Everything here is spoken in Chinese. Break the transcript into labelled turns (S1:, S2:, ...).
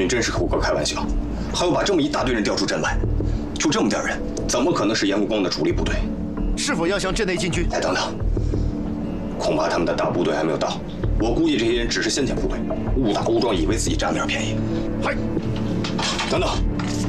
S1: 军真是胡哥开玩笑，还要把这么一大堆人调出阵来，就这么点人，怎么可能是严无光的主力部队？
S2: 是否要向阵内进军？
S1: 哎，等等，恐怕他们的大部队还没有到。我估计这些人只是先遣部队，误打误撞，以为自己占了点便宜。
S2: 嗨，
S1: 等等，